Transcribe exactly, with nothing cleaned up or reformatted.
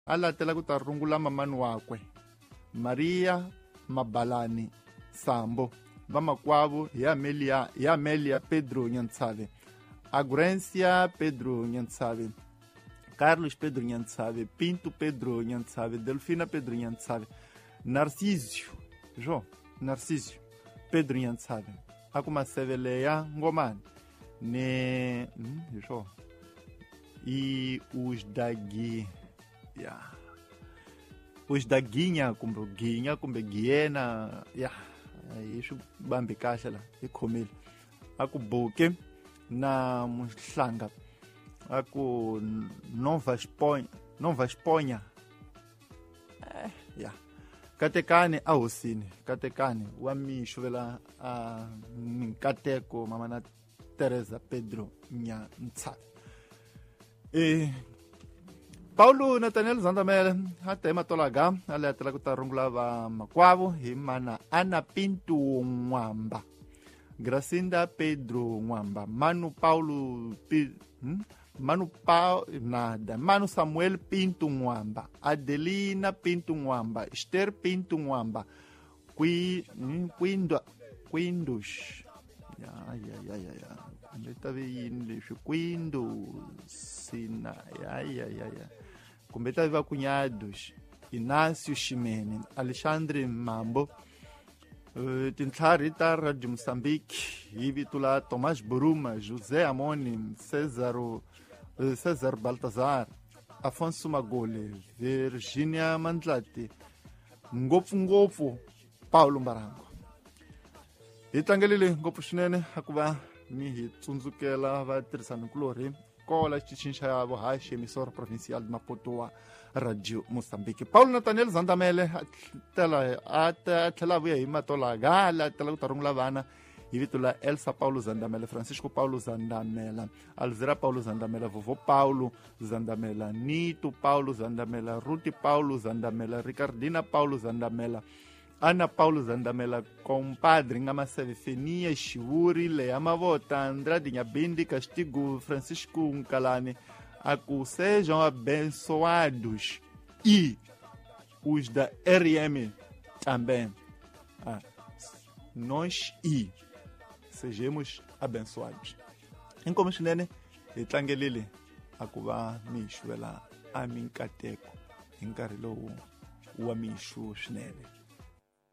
a latela ku ta rungula mamani wakwe Maria Mabalani Sambo, vamakwavo hi Amelia, hi Amelia Pedro Nyantsave, Agurencia Pedro Nyantsave, Carlos Pedro Nyantsave, Pinto Pedro Nyantsave, Delfina Pedro Nyantsave, Narcísio, Jo, Narcísio Pedro Nyantsave, akumaseveleya ngomani ne hum, Jo, e os daqui, yeah. Os da Guinha, kumbe Guinha, kumbe Guiena, yeah, isso bambi kahle la, ikhomile. Aku Buke na Mhlanga, aku Nova Espanha, Nova Espanha. Eh, yeah. Katekane ahosini, Katekane, wamisho vela a Nkateko, mama na Teresa Pedro Nyantsave. Eh, Paulo Nathaniel Zandamela, até matolaga, ale atela kutarungulava makwavo, himana Ana Pinto Mwamba, Gracinda Pedro Mwamba, Manu Paulo, hmm? Manu Paulo, nada, Manu Samuel Pinto Mwamba, Adelina Pinto Mwamba, Esther Pinto Mwamba, Qui, hmm? Quindo, Quindos, ya, ya, ya, ya, ya, kumbe veyini Quindo, Sina, ya, ya, ya, ya. Kumbe tava cunhados, Inácio Ximene, Alexandre Mambo, uh, Tintarita Rádio Moçambique, Ivitula Tomás Bruma, José Amoni, César, uh, César Baltazar, Afonso Magole, Virgínia Mandlati, Ngofu Ngofu, Paulo Mbarango. Itangelile Ngofu Xinene, Hakuba, Mihi, Tsunzukela, vai tirissando Glória. Cola Chichincha yavo hashi emissora provincial de Maputo Radio Moçambique. Paulo Nathaniel Zandamele tela atela via imatola gala tela utarung lavana ivitula Elsa Paulo Zandamela, Francisco Paulo Zandamela, Alzira Paulo Zandamela, vovô Paulo Zandamela, Nito Paulo Zandamela, Ruti Paulo Zandamela, Ricardina Paulo Zandamela, Ana Paulo Zandamela, compadre Ngamaseve Fenia, Shiuri, Leamavota, Andrade Bindi, Castigo, Francisco Uncalane, a que sejam abençoados e os da R M também. Ah, nós e sejamos abençoados. Em como chinene, e tangelele, a cuba mishuela, a minkateko, encarilo o amishu chinene.